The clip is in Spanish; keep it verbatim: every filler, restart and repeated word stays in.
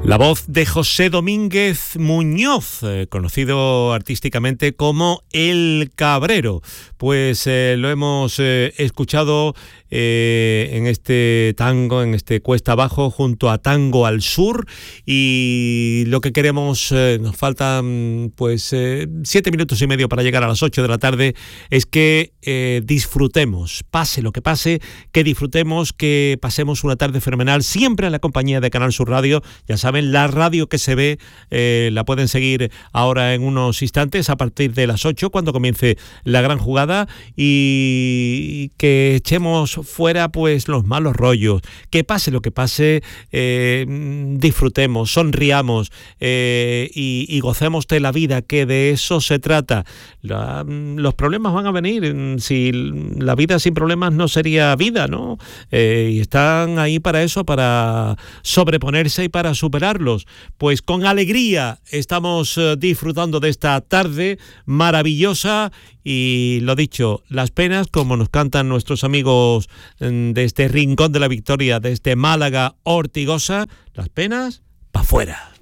La voz de José Domínguez Muñoz, eh, conocido artísticamente como El Cabrero. Pues eh, lo hemos eh, escuchado eh, en este tango, en este Cuesta Abajo, junto a Tango al Sur. Y lo que queremos, eh, nos faltan pues eh, siete minutos y medio para llegar a las ocho de la tarde, es que eh, disfrutemos, pase lo que pase, que disfrutemos, que pasemos una tarde fenomenal, siempre en la compañía de Canal Sur Radio. Ya saben, la radio que se ve eh, la pueden seguir ahora en unos instantes a partir de las ocho, cuando comience la gran jugada, y que echemos fuera pues los malos rollos, que pase lo que pase, eh, disfrutemos, sonriamos eh, y, y gocemos de la vida, que de eso se trata. La, los problemas van a venir, si la vida sin problemas no sería vida, ¿no? Eh, y están ahí para eso, para sobreponerse y para superarlos. Pues con alegría estamos eh, disfrutando de esta tarde maravillosa, y lo dicho, las penas, como nos cantan nuestros amigos eh, de este Rincón de la Victoria, desde Málaga, Ortigosa, las penas pa' fuera.